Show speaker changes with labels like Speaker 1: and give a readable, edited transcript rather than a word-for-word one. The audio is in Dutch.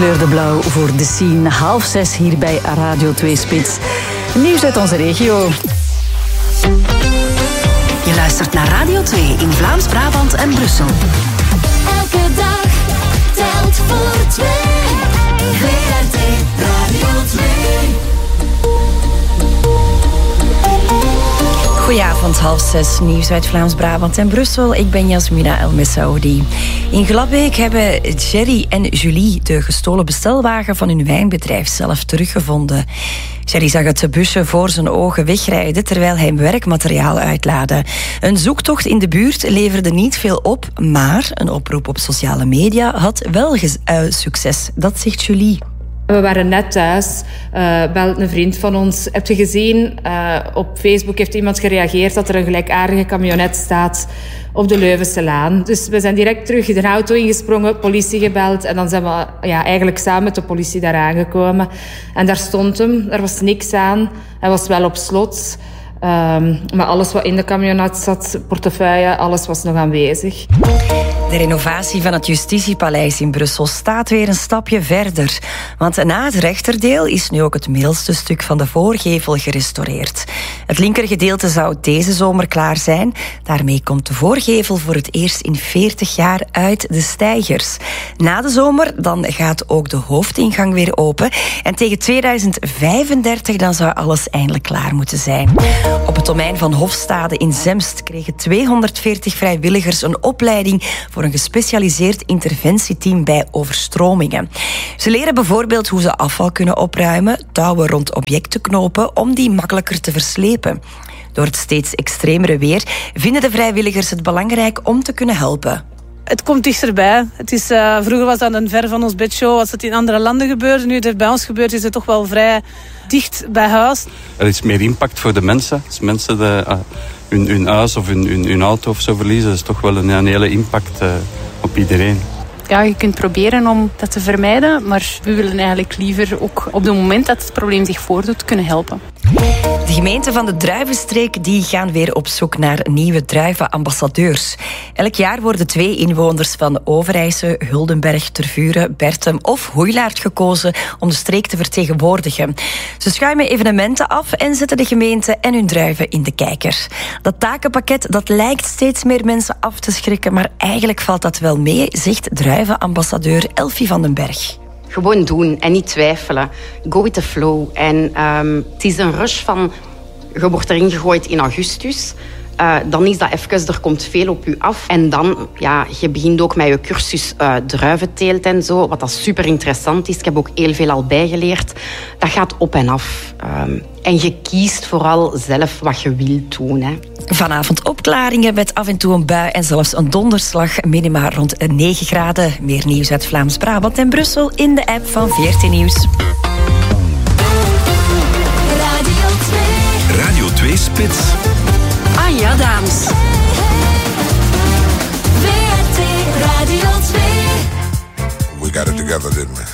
Speaker 1: Kleur de blauw voor de scene. 5:30 hier bij Radio 2 Spits. Nieuws uit onze regio.
Speaker 2: Je luistert naar Radio 2 in Vlaams-Brabant en Brussel.
Speaker 3: Elke dag telt voor 2. VRT Radio 2.
Speaker 4: Goedenavond, 5:30, nieuws uit Vlaams-Brabant en Brussel. Ik ben Jasmina El Messaoudi. In Glabbeek hebben Jerry en Julie de gestolen bestelwagen van hun wijnbedrijf zelf teruggevonden. Jerry zag het busje voor zijn ogen wegrijden terwijl hij werkmateriaal uitlaadde. Een zoektocht in de buurt leverde niet veel op, maar een oproep op sociale media had wel succes. Dat zegt Julie.
Speaker 5: We waren net thuis, belt een vriend van ons. Heb je gezien, op Facebook heeft iemand gereageerd dat er een gelijkaardige camionet staat op de Leuvense Laan. Dus we zijn direct terug in de auto ingesprongen, politie gebeld. En dan zijn we eigenlijk samen met de politie daar aangekomen. En daar stond hem, er was niks aan. Hij was wel op slot. Maar alles wat in de camionet zat, portefeuille, alles was nog aanwezig.
Speaker 4: De renovatie van het Justitiepaleis in Brussel staat weer een stapje verder. Want na het rechterdeel is nu ook het middelste stuk van de voorgevel gerestaureerd. Het linkergedeelte zou deze zomer klaar zijn. Daarmee komt de voorgevel voor het eerst in 40 jaar uit de steigers. Na de zomer dan gaat ook de hoofdingang weer open. En tegen 2035 dan zou alles eindelijk klaar moeten zijn. Op het domein van Hofstade in Zemst kregen 240 vrijwilligers een opleiding voor een gespecialiseerd interventieteam bij overstromingen. Ze leren bijvoorbeeld hoe ze afval kunnen opruimen, touwen rond objecten knopen om die makkelijker te verslepen. Door het steeds extremere weer vinden de vrijwilligers het belangrijk om te kunnen helpen.
Speaker 6: Het komt dichterbij. Het is, vroeger was dat een ver van ons bedshow. Als het in andere landen gebeurde, nu het bij ons gebeurt, is het toch wel vrij dicht bij huis.
Speaker 7: Er is meer impact voor de mensen. Als mensen hun huis of hun auto of zo verliezen, dat is toch wel een hele impact op iedereen.
Speaker 8: Ja, je kunt proberen om dat te vermijden, maar we willen eigenlijk liever ook op het moment dat het probleem zich voordoet kunnen helpen.
Speaker 4: De gemeenten van de Druivenstreek die gaan weer op zoek naar nieuwe druivenambassadeurs. Elk jaar worden 2 inwoners van Overijse, Huldenberg, Tervuren, Bertem of Hoeilaard gekozen om de streek te vertegenwoordigen. Ze schuimen evenementen af en zetten de gemeente en hun druiven in de kijker. Dat takenpakket dat lijkt steeds meer mensen af te schrikken, maar eigenlijk valt dat wel mee, zegt druivenambassadeur Elfie van den Berg.
Speaker 9: Gewoon doen en niet twijfelen. Go with the flow. En het is een rush van... Je wordt erin gegooid in augustus. Dan is dat even... Er komt veel op je af. En dan... Ja, je begint ook met je cursus druiventeelt en zo. Wat dat super interessant is. Ik heb ook heel veel al bijgeleerd. Dat gaat op en af. En je kiest vooral zelf wat je wilt doen. Hè.
Speaker 4: Vanavond opklaringen met af en toe een bui en zelfs een donderslag. Minima rond 9 graden. Meer nieuws uit Vlaams-Brabant en Brussel in de app van VRT Nieuws.
Speaker 3: Radio 2 Spits.
Speaker 2: Anja Daams.
Speaker 3: VRT Radio 2.
Speaker 10: We got it together, didn't we?